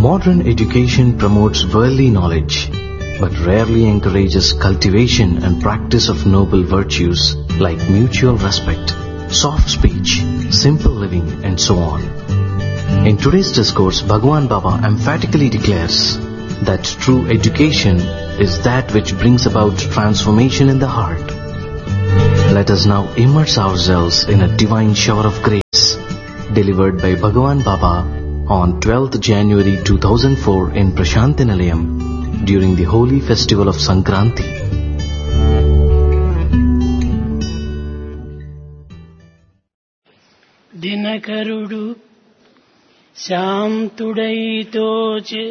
Modern education promotes worldly knowledge, but rarely encourages cultivation and practice of noble virtues like mutual respect, soft speech, simple living, and so on. In today's discourse, Bhagwan Baba emphatically declares that true education is that which brings about transformation in the heart. Let us now immerse ourselves in a divine shower of grace delivered by Bhagwan Baba on 12th January 2004 in Prashantinilayam during the holy festival of Sankranti. దినకరుడు శాంతుడైతోచే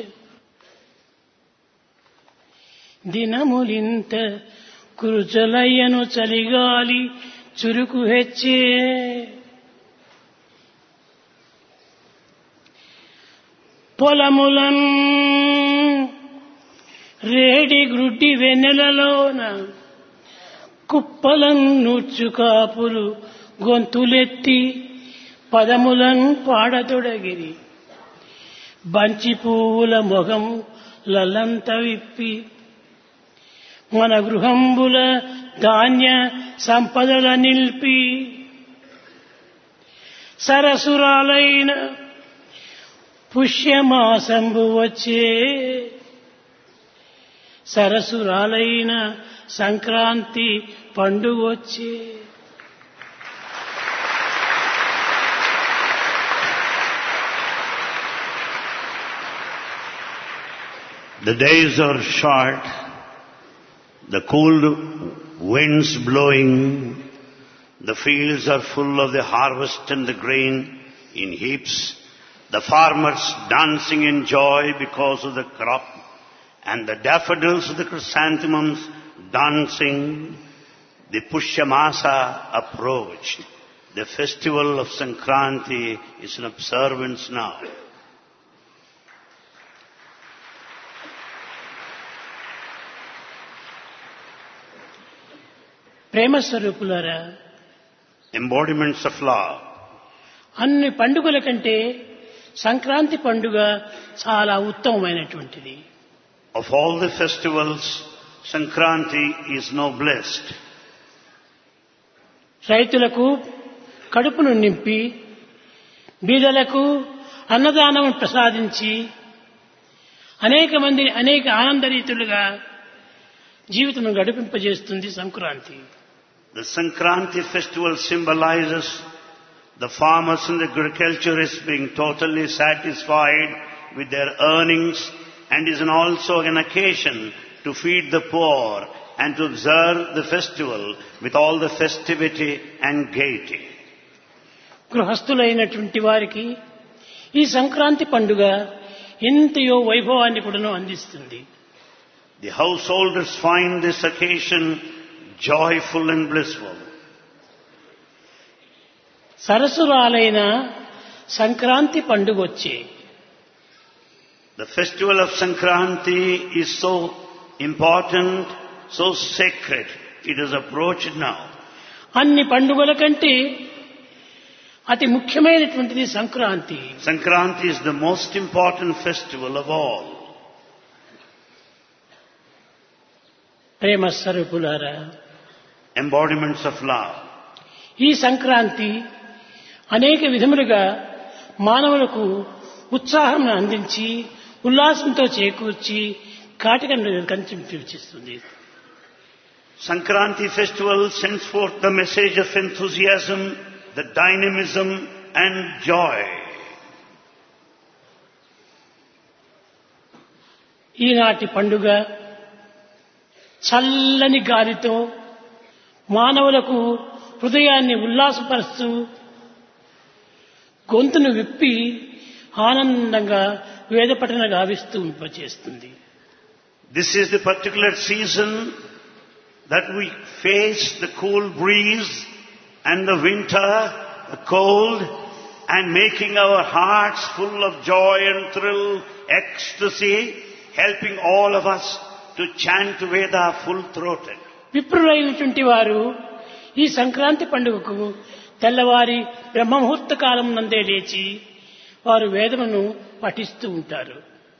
దినములింత కురుచలయ్యను చలిగాలి చురుకు హెచ్చే పొలములన్ రేడి గ్రుడ్డి వెన్నెలలోన కుప్పలన్ నూర్చు కాపులు గొంతులెత్తి పదములన్ పాడతొడగిరి బంచి పువ్వుల మొగం లలంత విప్పి మన గృహంబుల ధాన్య సంపదల నిల్పి సరసురాలైన పుష్యమాసంబు వచ్చే సరసురాలైన సంక్రాంతి పండుగ వచ్చే The days are short, the cold winds blowing, the fields are full of the harvest and the grain in heaps, the farmers dancing in joy because of the crop, and the daffodils of the chrysanthemums dancing. The Pushyamasa approached. The festival of Sankranti is in observance now. ప్రేమ స్వరూపులారా, Embodiments of love. అన్ని పండుగల కంటే సంక్రాంతి పండుగ చాలా ఉత్తమమైనటువంటిది. Of all the festivals, Sankranti is noblest. రైతులకు కడుపును నింపి బీదలకు అన్నదానం ప్రసాదించి అనేక మంది అనేక ఆనందరీతులుగా జీవితం గడిపింపజేస్తుంది Sankranti. The Sankranti festival symbolizes the farmers and the agriculturists being totally satisfied with their earnings and is also an occasion to feed the poor and to observe the festival with all the festivity and gaiety. గృహస్థులైనటువంటి వారికి ఈ సంక్రాంతి పండుగ ఎంతయో వైభవాన్ని కూడాను అందిస్తుంది. The householders find this occasion joyful and blissful. సరసురాలైన Sankranti పండుగ వచ్చే The festival of Sankranti is so important, so sacred. It is approached now. అన్ని పండుగల కంటే అతి ముఖ్యమైనటువంటిది Sankranti. Sankranti is the most important festival of all. ప్రేమ స్వరూపులారా, Embodiments of love. ఈ సంక్రాంతి అనేక విధములుగా మానవులకు ఉత్సాహం అందించి ఉల్లాసంతో చేకూర్చి కాటికను కనిపిస్తుంది. Sankranti festival sends forth the message of enthusiasm, the dynamism and joy. ఈనాటి పండుగ చల్లని గాలితో మానవులకు హృదయాన్ని ఉల్లాసపరుస్తూ గొంతును విప్పి ఆనందంగా వేదపఠన గావిస్తూ చేస్తుంది. This is the particular season that we face the cool breeze and the winter, the cold, and making our hearts full of joy and thrill, ecstasy, helping all of us to chant Veda full-throated. విప్రులైనటువంటి వారు ఈ సంక్రాంతి పండుగకు తెల్లవారి బ్రహ్మముహూర్త కాలం నందే లేచి వారు వేదమును పఠిస్తూ ఉంటారు.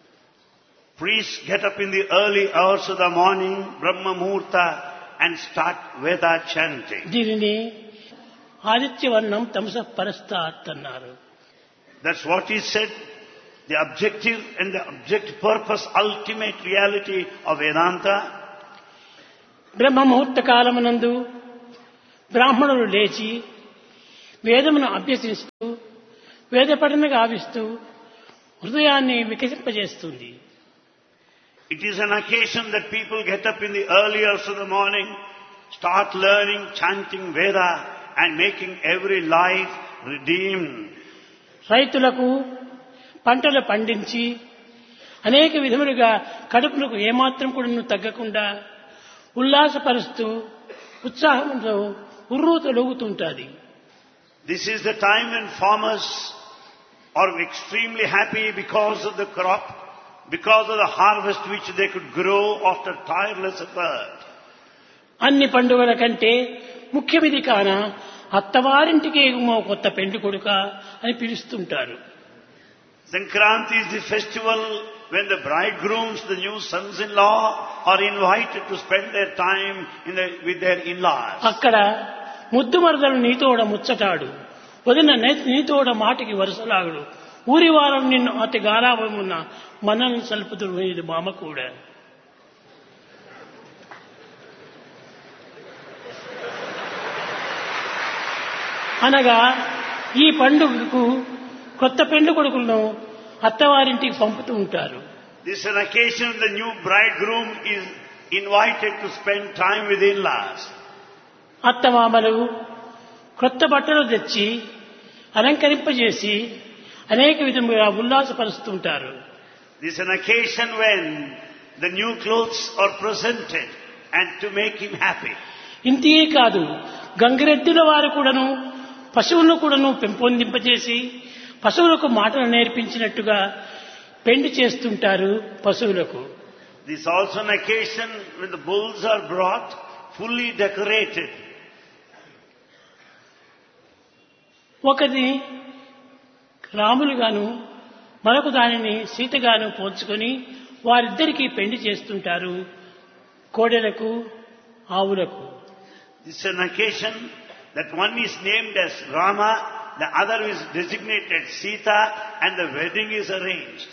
Priests get up in the early hours of the morning, Brahma Muhurta, and start Veda chanting. దీనిని ఆదిత్యవర్ణం తమసః పరస్తాత్ అన్నారు. That's what he said. The objective and the objective purpose, ultimate reality of Vedanta. బ్రహ్మ ముహూర్త కాలమునందు బ్రాహ్మణులు లేచి వేదమును అభ్యసిస్తూ వేద పఠన గావిస్తూ హృదయాన్ని వికసింపజేస్తుంది. It is an occasion that people get up in the early hours of the morning, start learning, chanting Veda and making every life redeemed. రైతులకు పంటలు పండించి అనేక విధములుగా కడుపులకు ఏమాత్రం కూడా తగ్గకుండా ఉల్లాసపరుస్తూ ఉత్సాహంతో ఉర్రూతలూగుతుంటాది. This is the time when farmers are extremely happy because of the crop, because of the harvest which they could grow after tireless effort. అన్ని పండుగల కంటే ముఖ్యమిది కాన అత్తవారింటికి ఏమో కొత్త పెండ్లి కొడుక అని పిలుస్తుంటారు. Sankranti is the festival when the bridegrooms, the new sons-in-law, are invited to spend their time with their in-laws. అక్కడ ముద్దు మరదలు నీతోడ ముచ్చటాడు, వదిన నీతోడ మాటికి వరుసలాగుడు, ఊరి వారం నిన్ను అతి గారాభమున్న మనల్ని సల్పుతుడు ఇది మామ కూడా. అనగా ఈ పండుగకు కొత్త పెండ్లి కొడుకులను అత్తవారింటికి పంపుతూ ఉంటారు. This is an occasion the new bridegroom is invited to spend time with in-laws. అత్తమామలు కొత్త బట్టలు తెచ్చి అలంకరింపజేసి అనేక విధముగా ఉల్లాసపరుస్తుంటారు. This is an occasion when the new clothes are presented and to make him happy. ఇంతే కాదు, గంగిరెద్దుల వారు కూడాను పశువులను కూడాను పెంపొందింపజేసి పశువులకు మాటలు నేర్పించినట్టుగా పెండి చేస్తుంటారు పశువులకు. This is also an occasion when the bulls are brought fully decorated. ఒకది రాములుగాను మరొక దానిని సీతగాను పోల్చుకొని వారిద్దరికీ పెండి చేస్తుంటారు కోడెలకు ఆవులకు. This is an occasion that one is named as Rama, the other is designated Sita, and the wedding is arranged.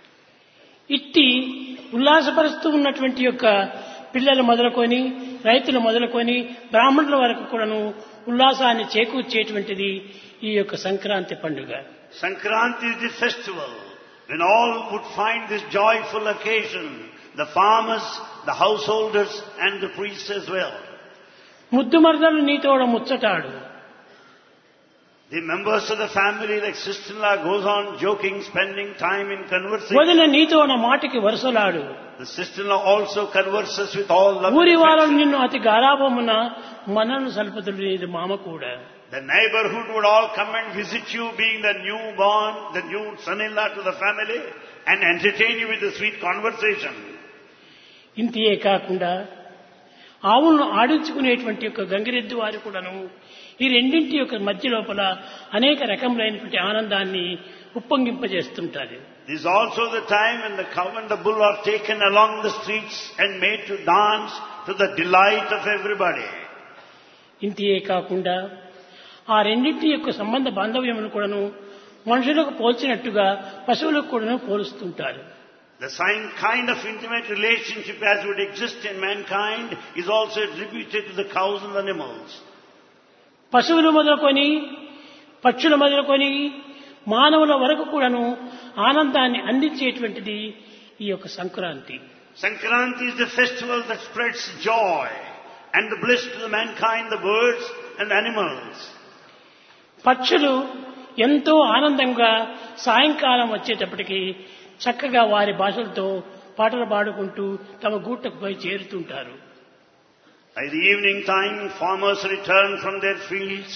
ఇట్టి ఉల్లాసపరుస్తూ ఉన్నటువంటి యొక్క పిల్లలు మొదలుకొని రైతులు మొదలుకొని బ్రాహ్మణుల వరకు కూడాను ఉల్లాసాన్ని చేకూర్చేటువంటిది ఈ యొక్క సంక్రాంతి పండుగ. Sankranti is the festival when all would find this joyful occasion, the farmers, the householders, and the priests as well. ముద్దు మరదలు నీతోడ ముచ్చటాడు. The members of the family, like sister-in-law, goes on joking, spending time in conversation. వదిన నీతోన మాటికి వరుసలాడు. The sister-in-law also converses with all love. ఊరి వారం నిన్ను అతి గారాభమున మనను సల్పుతుడు ఇది మామ కూడా. The neighborhood would all come and visit you, being the newborn, the new son-in-law to the family, and entertain you with a sweet conversation. ఇంతే కాకుండా ఆవులను ఆడించుకునేటువంటి యొక్క గంగిరెద్దు వారు కూడాను ఈ రెండింటి యొక్క మధ్య లోపల అనేక రకములైనటువంటి ఆనందాన్ని ఉప్పొంగింపజేస్తుంటారు. This is also the time when the cow and the bull are taken along the streets and made to dance to the delight of everybody. ఇంతే కాకుండా ఆ రెండింటి యొక్క సంబంధ బాంధవ్యమును కూడాను మనుషులకు పోల్చినట్టుగా పశువులకు కూడాను పోలుస్తుంటారు. The same kind of intimate relationship as would exist in mankind is also attributed to the cows and the animals. పశువులు మొదలుకొని పక్షులు మొదలుకొని మానవుల వరకు కూడాను ఆనందాన్ని అందించేటువంటిది ఈ యొక్క Sankranti. Sankranti is the festival that spreads joy and the bliss to the mankind, the birds and the animals. పక్షులు ఎంతో ఆనందంగా సాయంకాలం వచ్చేటప్పటికి చక్కగా వారి భాషలతో పాటలు పాడుకుంటూ తమ గూటకు పోయి చేరుతుంటారు. By the evening time, farmers return from their fields,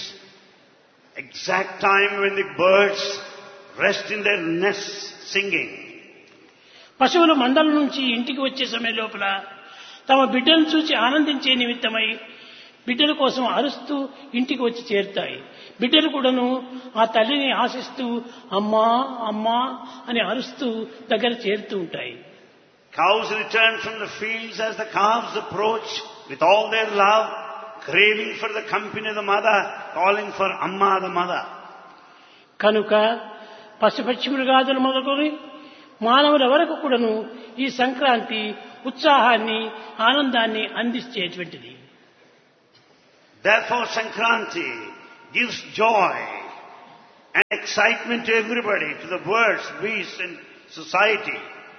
exact time when the birds rest in their nests singing. పశువులు మందల నుంచి ఇంటికి వచ్చే సమయం లోపల తమ బిడ్డలను చూసి ఆనందించే నిమిత్తమై బిడ్డల కోసం అరుస్తూ ఇంటికి వచ్చి చేరుతాయి. బిడ్డలు కూడాను ఆ తల్లిని ఆశిస్తూ అమ్మా అమ్మా అని అరుస్తూ దగ్గర చేరుతూ ఉంటాయి. Cows return from the fields as the calves approach with all their love, craving for the company of the mother, calling for Amma the mother. కనుక పశుపక్షి మృగాదులు మొదలుకొని మానవుల వరకు కూడాను ఈ సంక్రాంతి ఉత్సాహాన్ని ఆనందాన్ని అందించేటువంటిది. Therefore Sankranti gives joy and excitement to everybody, to the birds, beasts and society.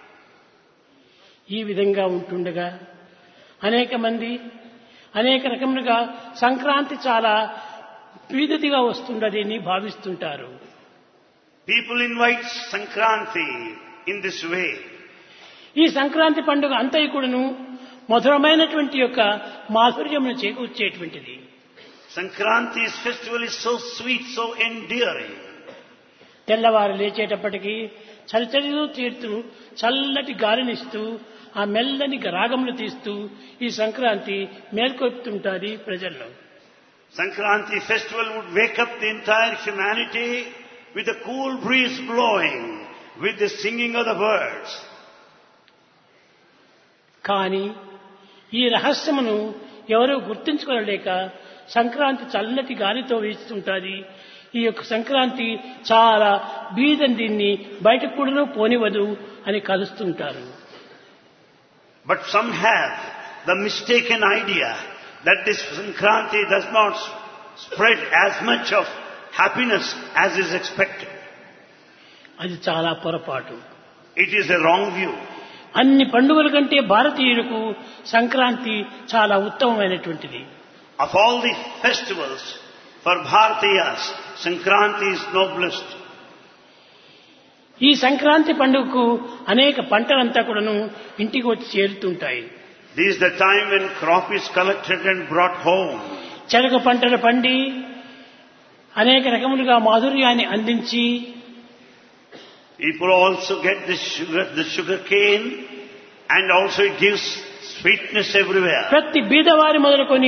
ఈ విధంగా ఉంటుండగా అనేక మంది అనేక రకములుగా సంక్రాంతి చాలా పీదతిగా వస్తుందని భావిస్తుంటారు. People invite Sankranti in this way. ఈ సంక్రాంతి పండుగ అంతయు కూడాను మధురమైనటువంటి యొక్క మాధుర్యమును చేకూర్చేటువంటిది. Sankranti's festival is so sweet, so endearing. తెల్లవారు లేచేటప్పటికీ చలిచలిలో తీరుతూ చల్లటి గాలినిస్తూ ఆ మెల్లని రాగములు తీస్తూ ఈ సంక్రాంతి మేల్కొల్పుతుంటాది ప్రజల్లో. Sankranti festival would wake up the entire humanity with a cool breeze blowing, with the singing of the birds. కానీ ఈ రహస్యమును ఎవరూ గుర్తించుకోలేక సంక్రాంతి చల్లటి గాలితో వీస్తుంటాది. ఈ యొక్క సంక్రాంతి చాలా బీదని దీన్ని బయటకు కూడా పోనివ్వదు అని కలుస్తుంటారు. But some have the mistaken idea that this Sankranti does not spread as much of happiness as is expected. అది చాలా పొరపాటు. It is a wrong view. అన్ని పండుగల కంటే భారతీయులకు సంక్రాంతి చాలా ఉత్తమమైనటువంటిది. Of all the festivals for Bharatiyas, Sankranti is noblest. ఈ సంక్రాంతి పండుగకు అనేక పంటలంతా కూడాను ఇంటికి వచ్చి చేరుతుంటాయి. This is the time when crop is collected and brought home. చెరకు పంటలు పండి అనేక రకములుగా మాధుర్యాన్ని అందించి People also get the sugar cane, and also it gives sweetness everywhere. ప్రతి బీదవారి మొదలుకొని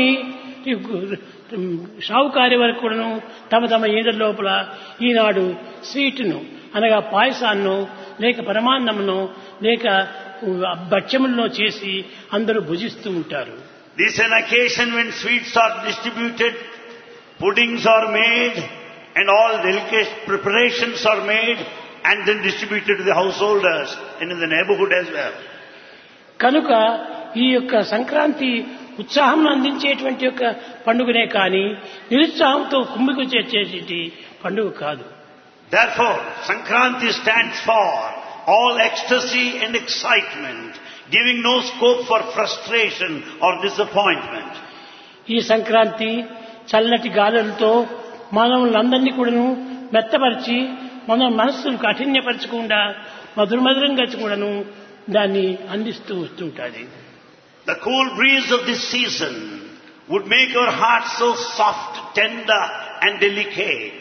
షావుకారి వరకు కూడాను తమ తమ ఏళ్ళ లోపల ఈనాడు స్వీట్ను అనగా పాయసాన్నో లేక పరమాన్నమునో లేక భక్ష్యములను చేసి అందరూ భుజిస్తూ ఉంటారు. This is an occasion when sweets are distributed, puddings are made, and all delicate preparations are made and then distributed to the householders and in the neighborhood as well. కనుక ఈ యొక్క సంక్రాంతి ఉత్సాహం అందించేటువంటి యొక్క పండుగనే కానీ నిరుత్సాహంతో కుమ్మికు చేసేటువంటి పండుగ కాదు. Therefore, Sankranti stands for all ecstasy and excitement, giving no scope for frustration or disappointment. ఈ సంక్రాంతి చల్లటి గాలులతో మానవులందరినీ కూడాను మెత్తపరిచి మన మనస్సును కాఠిన్యపరచకుండా మధురమధురంగా కూడాను దాన్ని అందిస్తూ వస్తుంటుంది. The cool breeze of this season would make our hearts so soft, tender and delicate.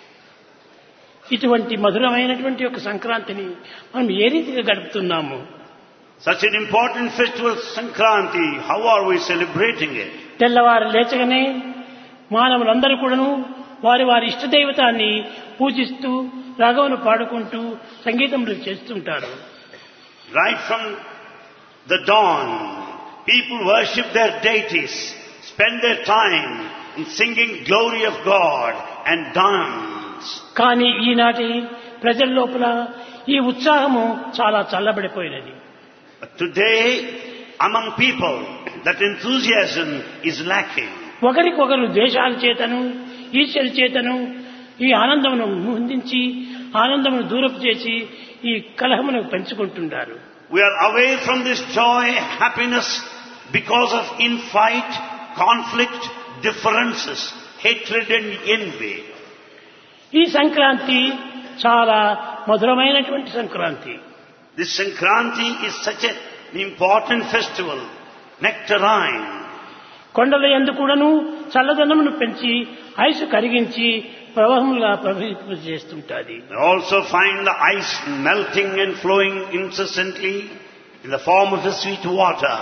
ఇటువంటి మధురమైనటువంటి ఒక సంక్రాంతిని మనం ఏ రీతిగా గడుపుతున్నాము? Such an important festival, Sankranti, how are we celebrating it? తెల్లవారు లేచగానే మానవులందరూ కూడాను వారి వారి ఇష్టదైవతాన్ని పూజిస్తూ రాగమును పాడుకుంటూ సంగీతములు చేస్తుంటారు. Right from the dawn, people worship their deities, spend their time in singing glory of God and dance. కానీ ఈనాటి ప్రజల లోపల ఈ ఉత్సాహము చాలా చల్లబడిపోయినది. But today, among people, that enthusiasm is lacking. ఒకరికొకరు ద్వేషాల చేతను ఈర్ష్యల చేతను ఈ ఆనందమును ముందించి ఆనందమును దూరపు చేసి ఈ కలహమును పెంచుకుంటున్నారు. We are away from this joy, happiness because of infight, conflict, differences, hatred and envy. ఈ సంక్రాంతి చాలా మధురమైనటువంటి Sankranti. This Sankranti is such an important festival, nectarine. కొండల యందు కూడాను చల్లదనమును పెంచి ఐసు కరిగించి ప్రవాహములుగా ప్రవహింపజేస్తుంటాది. You also find the ice melting and flowing incessantly in the form of the sweet water.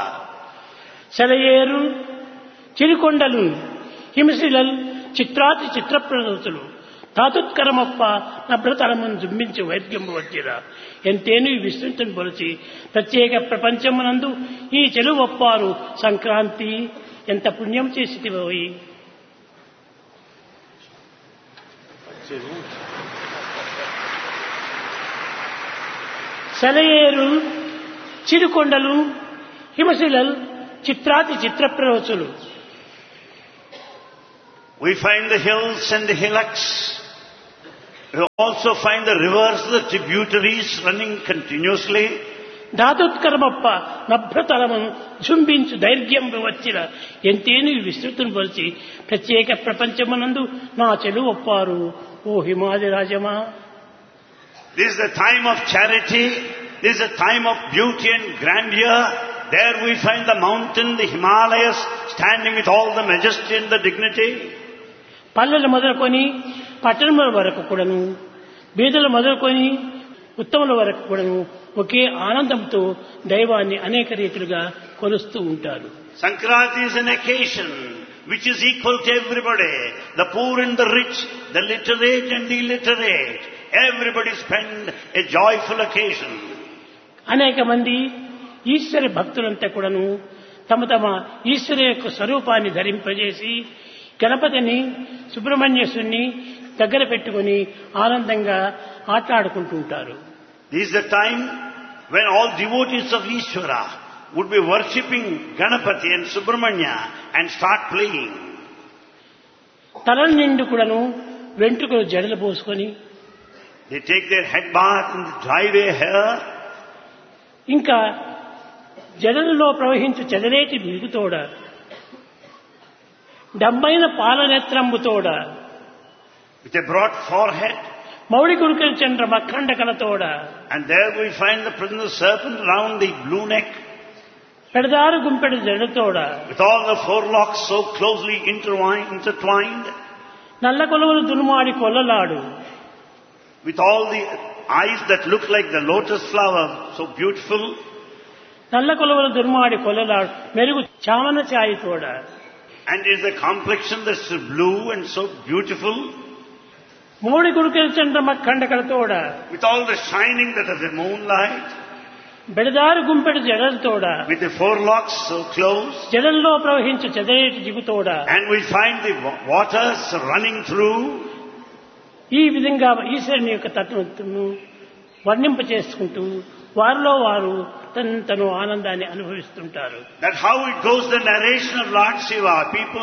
సెలయేరు చిరుకొండలు హిమశిలలు చిత్రాతి చిత్రప్రదతులు ధాతుత్కరమప్ప నభ్రతరమును జుంబించి వైద్యము వచ్చిరా ఎంతేను విస్తృతం పొలిచి ప్రత్యేక ప్రపంచమునందు ఈ చెలువప్పారు సంక్రాంతి ఎంత పుణ్యం చేసితివోయి. సెలయేరు, చిరుకొండలు, హిమశిలలు, చిత్రాతి చిత్రప్రవచులు. We find the hills and the hillocks. We also find the rivers, the tributaries running continuously. ధాతుత్కరమప్ప నభ్రతరమును జుంబించు దైర్ఘ్యం వచ్చిన ఎంతేను విస్తృతం పొలిచి ప్రత్యేక ప్రపంచమునందు నా చెలువప్పారు ఓ హిమాది rajma. This is the time of charity. This is a time of beauty and grandeur. There we find the mountain, the Himalayas, standing with all the majesty and the dignity. పల్లెలు మొదలుకొని పట్టణముల వరకు కూడాను, బీదలు మొదలుకొని ఉత్తముల వరకు కూడాను ఒకే ఆనందంతో దైవాన్ని అనేక రీతులుగా కొలుస్తూ ఉంటారు. Sankranti is an occasion which is equal to everybody. The poor and the rich, the literate and the illiterate. Everybody spend a joyful occasion. అనేక మంది ఈశ్వర భక్తులంతా కూడాను తమ తమ ఈశ్వరు యొక్క స్వరూపాన్ని ధరింపజేసి గణపతిని సుబ్రహ్మణ్యేశ్వరుని దగ్గర పెట్టుకుని ఆనందంగా ఆటలాడుకుంటూ ఉంటారు. This is the time when all devotees of Ishvara would be worshipping Ganapati and Subramanya and start playing. తల నిండు కూడాను వెంట్రుకలు జడలు పోసుకొని They take their head bath and dry their hair. ఇంకా జడలలో ప్రవహించు చెదరేటి మిగుతోడ డబ్బైన పాలనేత్రంబుతోడ With a broad forehead. మౌడి కురుకల Chandra మఖండకలతోడ And there we find the presence of serpent round the blue neck. పెడదారు గుంపెడు జడతోడ With all the forelocks so closely intertwined. నల్ల కొలువులు దునుమాడి కొల్లలాడు With all the eyes that look like the lotus flower, so beautiful. నల్ల కొలువులు దునుమాడి కొల్లలాడు మెరుగు చామన ఛాయితోడ And is the complexion that's blue and so beautiful. మౌడి కురుకల Chandra మఖండకలతోడ With all the shining that of the moonlight. బెడదారు గుంపెడు జడలతోడ With the forelocks so close. జడల్లో ప్రవహించు చెదరేటి జిగుతోడ And we find the waters running through. ఈ విధంగా ఈశ్వరుని యొక్క తత్వను వర్ణింప చేసుకుంటూ వారిలో వారు తను ఆనందాన్ని అనుభవిస్తుంటారు. That how it goes, the narration of Lord Shiva. People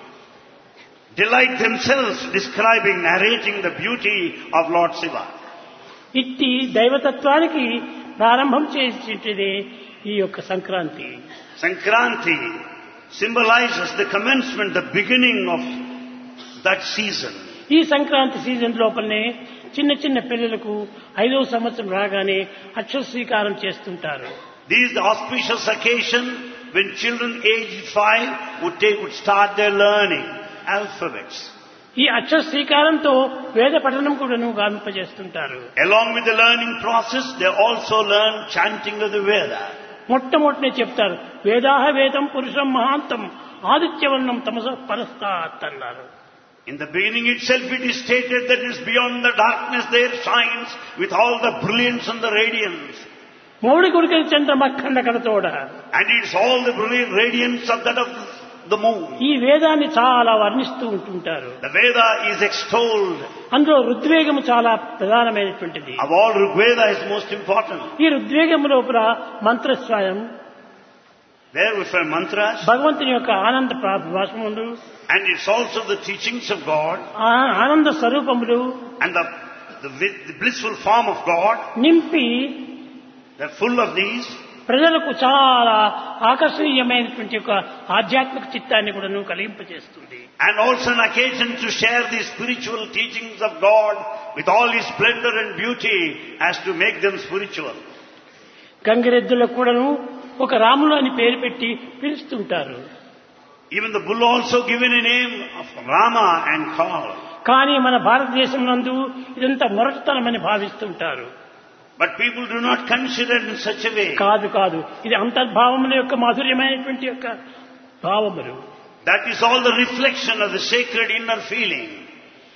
delight themselves describing, narrating the beauty of Lord Shiva. ఇట్టి దైవతత్వానికి ప్రారంభం చేసేటిదే ఈ యొక్క Sankranti. Sankranti symbolizes the commencement, the beginning of that season. ఈ సంక్రాంతి సీజన్ లోపలనే చిన్న చిన్న పిల్లలకు 5వ సంవత్సరం రాగానే అక్షర స్వీకారం చేస్తుంటారు. This is the auspicious occasion when children aged 5 would start their learning alphabets. ఈ అక్షర స్వీకారంతో వేద పఠనం కూడాను గావింపజేస్తుంటారు. Along with the learning process, they also learn chanting of the Veda. మొట్టమొదటినే చెప్తారు వేదాహ వేదం పురుషం మహాంతం ఆదిత్యవర్ణం తమస పరస్తాత్ అన్నారు. In the beginning itself it is stated that it is beyond the darkness there shines with all the brilliance and the radiance. మౌడి కురికల Chandra మఖండకలతోడ And it's all the brilliant radiance of that of the moon. ఈ వేదాన్ని చాలా వర్ణిస్తూ ఉంటుంటారు. The Veda is extolled. అందులో ఋగ్వేగము చాలా ప్రధానమైనటువంటిది. Of all, Rigveda is most important. ఈ ఋగ్వేగము లోపల మంత్రస్వయం There we find mantras. భగవంతుని యొక్క ఆనంద భాషములు And it's also the teachings of God. ఆనంద స్వరూపములు And the blissful form of God. నింపి They're full of these. ప్రజలకు చాలా ఆకర్షణీయమైనటువంటి ఒక ఆధ్యాత్మిక చిత్తాన్ని కూడా కలిగింపజేస్తుంది. And also an occasion to share the spiritual teachings of God with all His splendor and beauty as to make them spiritual. గంగిరెద్దులకు కూడాను ఒక రాములు అని పేరు పెట్టి పిలుస్తుంటారు. Even the bull also given a name of Rama and called. కానీ మన భారతదేశం నందు ఇదంతా మొరటుతనమని భావిస్తుంటారు. But people do not consider it in such a way. కాదు ఇది అంతర్భావముల యొక్క మాధుర్యమైనటువంటి యొక్క భావములు. That is all the reflection of the sacred inner feeling.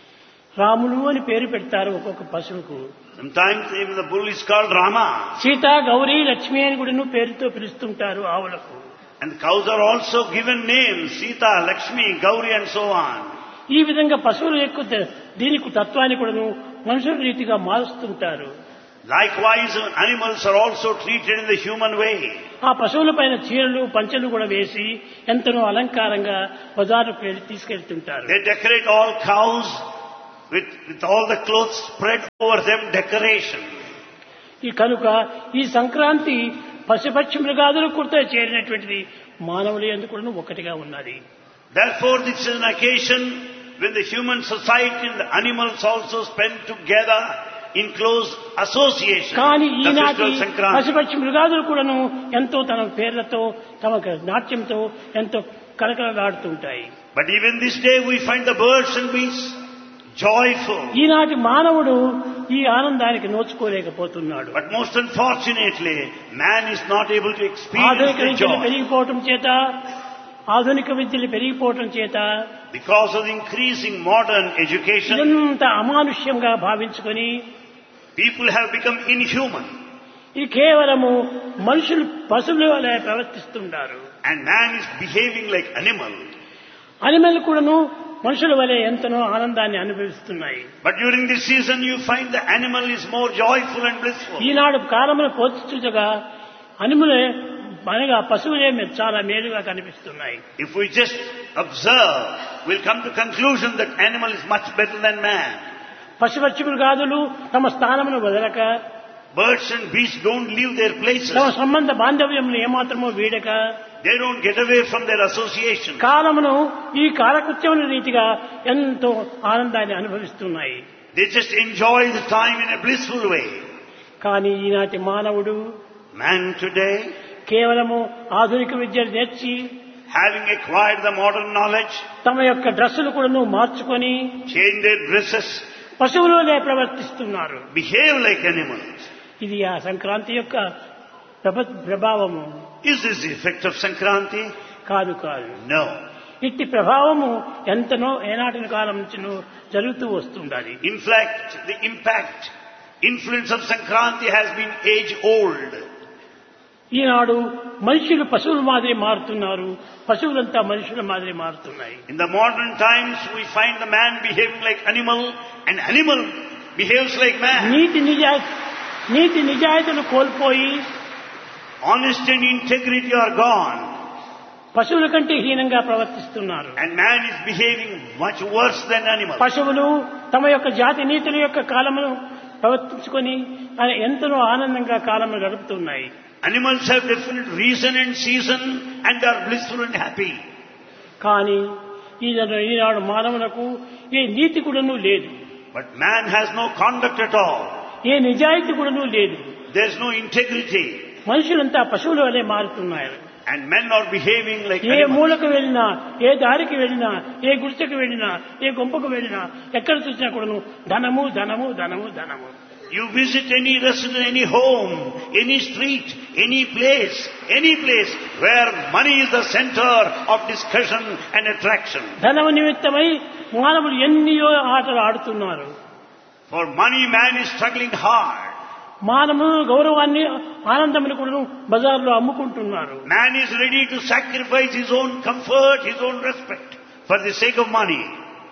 Ramulu అని పేరు పెడతారు ఒక్కొక్క పశువుకు. Sometimes even the bull is called Rama. Sita, Gauri, Lakshmi అని కూడా పేరుతో పిలుస్తుంటారు ఆవులకు. And the cows are also given names, Sita, Lakshmi, Gauri and so on. ఈ విధంగా పశువుల యొక్క దీనికి తత్వాన్ని కూడాను మనుషుల రీతిగా మారుస్తుంటారు. Likewise, animals are also treated in the human way. ఆ పశువుల పైన చీరలు పంచెలు కూడా వేసి ఎంతనో అలంకారంగా బజారుకు వెళ్ళి తీసుకెళ్తుంటారు. They decorate all cows with all the clothes spread over them, decoration. ఈ కనుక ఈ సంక్రాంతి పశుపక్షి మృగాదులకు కూడా చేరినటువంటిది మానవులు ఎందుకు కూడా ఒకటిగా ఉన్నది. Therefore, this is an occasion when the human society and the animals also spend together in close association. కానీ The ఈనాటి festival Sankranti. పశుపక్షి మృగాదులు కూడాను ఎంతో తమ పేర్లతో తమ నాట్యంతో ఎంతో కలకలలాడుతుంటాయి. But even this day we find the birds and beasts joyful. ఈనాటి మానవుడు ఈ ఆనందానికి నోచుకోలేకపోతున్నాడు. But most unfortunately, man is not able to experience ఆధునిక the విద్యలు joy. పెరిగిపోవటం చేత Because of the increasing modern education, ఇదంతా అమానుష్యంగా భావించుకొని people have become inhuman. ఇది కేవలము మనుషులు పశువుల వలె ప్రవర్తిస్తున్నారు. And man is behaving like animal. Animal కూడాను మనుషుల వలె ఎంతనో ఆనందాన్ని అనుభవిస్తున్నాయి. But during this season you find the animal is more joyful and blissful. ఈనాడు కాలమును పోల్చుగా అనిమలే అనగా పశువులే చాలా మేలుగా కనిపిస్తున్నాయి. If we just observe, we'll come to conclusion that animal is much better than man. పశుపక్షి మృగాదులు తమ స్థానమును వదలక, Birds and beasts don't leave their places. తమ సంబంధ బాంధవ్యమును ఏమాత్రమో వీడక, They don't get away from their association. కాలమును ఈ కాలకృత్యముల రీతిగా ఎంతో ఆనందాన్ని అనుభవిస్తున్నాయి. They just enjoy the time in a blissful way. కానీ ఈనాటి మానవుడు Man today, కేవలము ఆధునిక విద్యను నేర్చి having acquired the modern knowledge, తమ యొక్క డ్రెస్సులు కూడా మార్చుకొని change their dresses, పశువులనే ప్రవర్తిస్తున్నారు. behave like animals. ఇది ఆ సంక్రాంతి యొక్క ప్రభావము. Is this the effect of Sankranti? కాదు. No. ఇట్టి ప్రభావము ఎంతనో ఏనాటి కాలం నుంచి జరుగుతూ వస్తుండాలి. In fact, the influence of Sankranti has been age-old. ఈనాడు మనుషులు పశువుల మాదిరి మారుతున్నారు, పశువులంతా మనుషుల మాదిరి మారుతున్నాయి. In the modern times, we find the man behaving like animal and animal behaves like man. నీతి నిజాయితీలు కోల్పోయి Honesty and integrity are gone. పశువుల కంటే హీనంగా ప్రవర్తిస్తున్నారు. And man is behaving much worse than animal. పశువులు తమ యొక్క జాతి నీతుల యొక్క కాలమును ప్రవర్తించుకొని ఎంతనో ఆనందంగా కాలమును గడుపుతున్నాయి. Animals have definite reason and season and are blissful and happy. కానీ ఈనాడు మానవులకు ఏ నీతి కూడాను లేదు. But man has no conduct at all. ఏ నిజాయితీ కూడాను లేదు. There is no integrity. మనుషులంతా పశువుల వలె మారుతున్నారు. And men are behaving like A animals. మూలకు వెళ్ళినా, ఏ దారికి వెళ్ళినా, ఏ గుడిసెకు వెళ్ళినా, ఏ గుంపకు వెళ్ళినా, ఎక్కడ చూసినా కూడాను ధనము ధనము ధనము ధనము. You visit any restaurant, any home, any street, any place where money is the center of discussion and attraction. ధనము నిమిత్తమై మానవులు ఎన్నో ఆటలు ఆడుతున్నారు. For money, man is struggling hard. మానవులు గౌరవాన్ని, ఆనందమును కూడా బజార్లో అమ్ముకుంటున్నారు. Man is ready to sacrifice his own comfort, his own respect for the sake of money.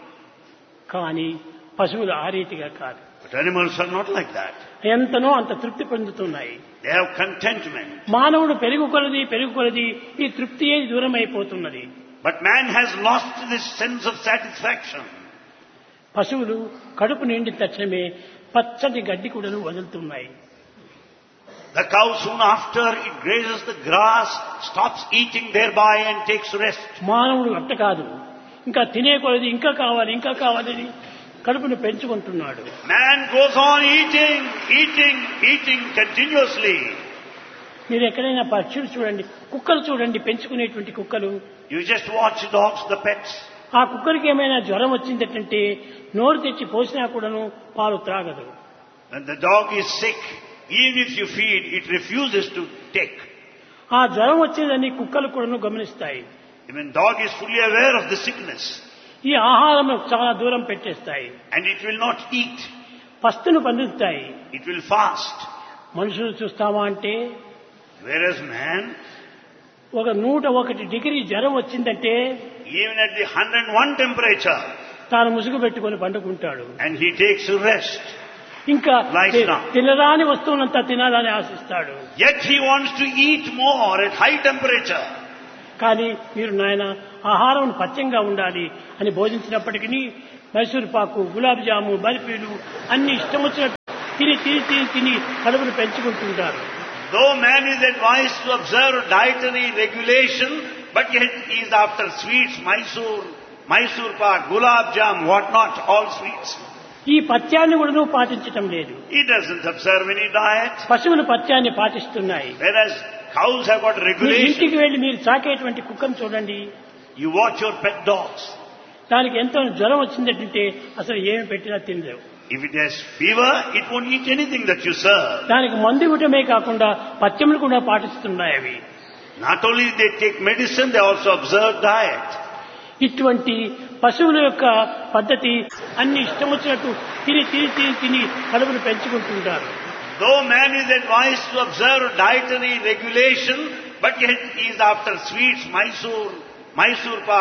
కానీ పశువులు ఆ రీతిగా కాదు. But animals are not like that. ఎంతనో అంత తృప్తి పొందుతున్నాయి. They have contentment. మానవుడు పెరుగు కొలది ఈ తృప్తియే దూరం అయిపోతున్నది. But man has lost this sense of satisfaction. పశువులు కడుపు నిండిన తక్షణమే పచ్చటి గడ్డి కూడా వదులుతున్నాయి. The cow soon after it grazes the grass stops eating thereby and takes rest. మానవుడు అట్ట కాదు, ఇంకా తినే కొలది ఇంకా కావాలని కడుపును పెంచుకుంటున్నాడు. Man goes on eating continuously. మీరు ఎక్కడైనా పక్షులు చూడండి, కుక్కలు చూడండి, పెంచుకునేటువంటి కుక్కలు. You just watch dogs, the pets. ఆ కుక్కరికి ఏమైనా జ్వరం వచ్చిందంటే నోరు తెచ్చి పోసినా కూడాను పాలు త్రాగదు. When the dog is sick, even if you feed, it refuses to take. ఆ జ్వరం వచ్చేదని కుక్కలు కూడాను గమనిస్తాయి. Even dog is fully aware of the sickness. ఈ ఆహారం చాలా దూరం పెట్టేస్తాయి. and it will not eat. పస్తును పొందుతాయి. It will fast. మనుషులు చూస్తామా అంటే Whereas man, ఒక 101 డిగ్రీ జ్వరం వచ్చిందంటే even at the 101 temperature, తాను ముసుగు పెట్టుకొని పండుకుంటాడు. and he takes rest. ఇంకా Lies down. తినరాని వస్తువులంతా తినాలని ఆశిస్తాడు. Yet he wants to eat more at high temperature. కానీ మీరు నాయన ఆహారం పథ్యంగా ఉండాలి అని బోధించినప్పటికీ మైసూర్ పాకు, గులాబ్ జాము, బర్ఫీలు అన్ని ఇష్టం వచ్చినట్టు తిని కడుపును పెంచుకుంటుంటారు. Though man is advised to observe dietary regulation, but yet he is after sweets, Mysore pak, gulab jam, what not, all sweets. ఈ పథ్యాన్ని కూడా పాటించటం లేదు. He doesn't observe any diet. పశువులు పథ్యాన్ని పాటిస్తున్నాయి. Whereas cows have got me regulation. ఇంటికి వెళ్లి మీరు సాకేటువంటి కుక్కను చూడండి. You watch your pet dogs. దానికి ఎంతో జ్వరం వచ్చిందంటే అసలు ఏమి పెట్టినా తినలేవు. If it has fever, it won't eat anything that you serve. దానికి మందు ఇవ్వటమే కాకుండా పథ్యములు కూడా పాటిస్తున్నాయి అవి. Not only they take medicine, they also observe diet. ఇటువంటి పశువుల యొక్క పద్ధతి అన్ని ఇష్టం వచ్చినట్టు తిని కడుపును పెంచుకుంటుంటారు. Though man is advised to observe dietary regulation, but yet he is after sweets, Mysore pak,